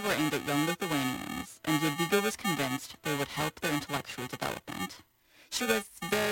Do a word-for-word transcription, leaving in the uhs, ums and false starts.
were aimed at young Lithuanians, and Jadwiga was convinced they would help their intellectual development. She was very